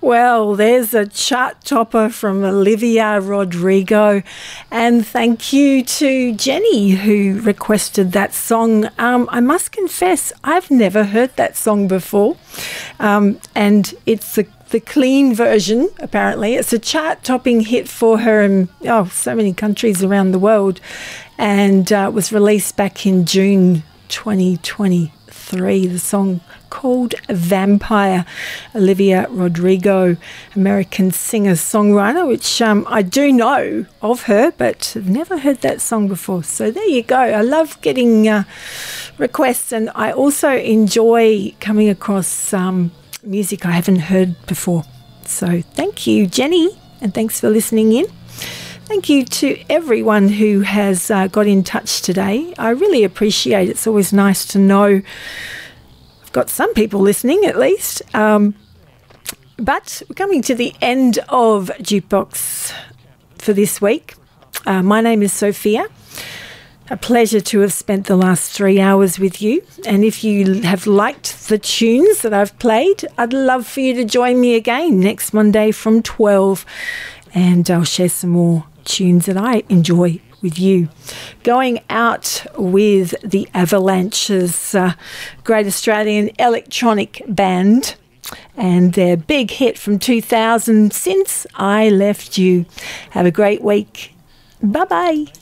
Well, there's a chart topper from Olivia Rodrigo, and thank you to Jenny who requested that song. I must confess, I've never heard that song before, and it's the clean version, apparently. It's a chart-topping hit for her in so many countries around the world, and was released back in June 2023. The song called Vampire, Olivia Rodrigo, American singer-songwriter, which I do know of her, but I've never heard that song before. So there you go. I love getting requests, and I also enjoy coming across music I haven't heard before. So thank you, Jenny, and thanks for listening in. Thank you to everyone who has got in touch today. I really appreciate it. It's always nice to know got some people listening at least. But we're coming to the end of Jukebox for this week. My name is Sophia. A pleasure to have spent the last 3 hours with you. And if you have liked the tunes that I've played, I'd love for you to join me again next Monday from 12. And I'll share some more tunes that I enjoy with you. Going out with the Avalanches, great Australian electronic band, and their big hit from 2000, Since I Left You. Have a great week. Bye-bye.